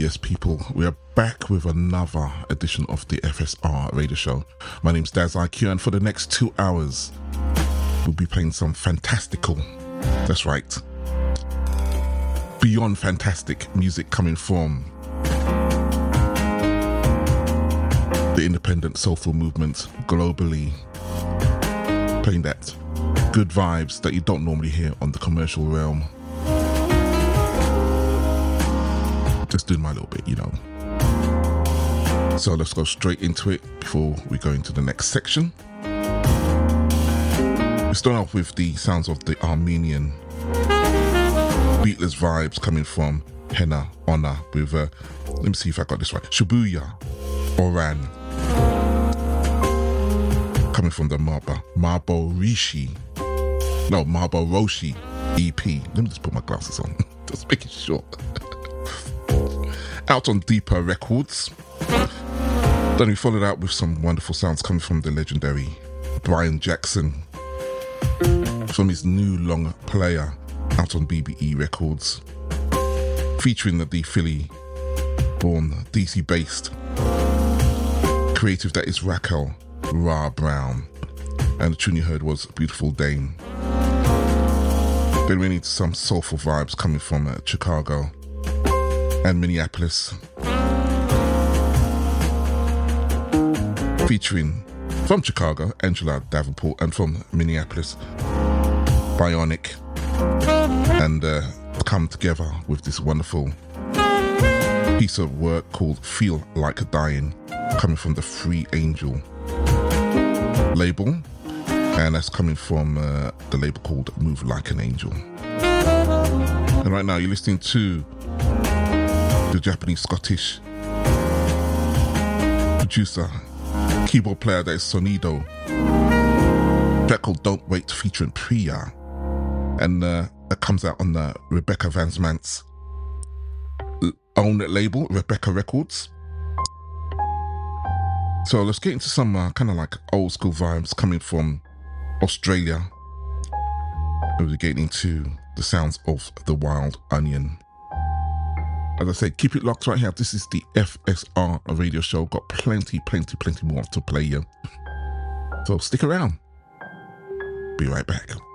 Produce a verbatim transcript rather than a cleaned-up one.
Yes, people, we are back with another edition of the F S R radio show. My name's Daz I Q, and for the next two hours, we'll be playing some fantastical, that's right, beyond fantastic music coming from the independent soulful movement globally, playing that good vibes that you don't normally hear on the commercial realm. Just doing my little bit, you know. So let's go straight into it before we go into the next section. We start off with the sounds of the Armenian beatless vibes coming from Henna Honor with, uh, let me see if I got this right, Shibuya Oran, coming from the Marba, Marbo Rishi, no, Marbo Roshi E P. Let me just put my glasses on, just making sure. Out on Deeper Records. Then we followed out with some wonderful sounds coming from the legendary Brian Jackson from his new long player out on B B E Records, featuring the Philly born D C based creative that is Raquel Ra Brown, and the tune you heard was Beautiful Dame. Then we need some soulful vibes coming from uh, Chicago and Minneapolis, featuring from Chicago Angela Davenport, and from Minneapolis Bionic, and uh, come together with this wonderful piece of work called Feel Like a Dying, coming from the Free Angel label, and that's coming from uh, the label called Move Like an Angel. And right now you're listening to the Japanese Scottish producer, keyboard player that is Sonido, track called Don't Wait featuring Priya, and uh, that comes out on the Rebecca Van Zmant's own label, Rebecca Records. So let's get into some uh, kind of like old school vibes coming from Australia. We're getting into the sounds of the Wild Onion. As I said, keep it locked right here. This is the F S R radio show. Got plenty, plenty, plenty more to play you. So stick around. Be right back.